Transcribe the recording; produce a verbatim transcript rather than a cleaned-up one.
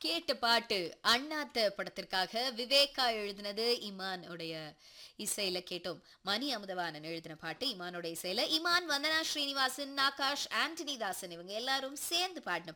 கேட்ட பாட்டு அண்ணாத்த படத்திற்காக விவேகா எழுதினது இமான் உடைய இசையில கேட்டோம். மணி அமுதவாணன் எழுதின பாட்டு இமானோட இசையில. இமான், வந்தனா ஸ்ரீனிவாசன், ஆகாஷ், ஆண்டனி தாசன் இவங்க எல்லாரும் சேர்ந்து பாடின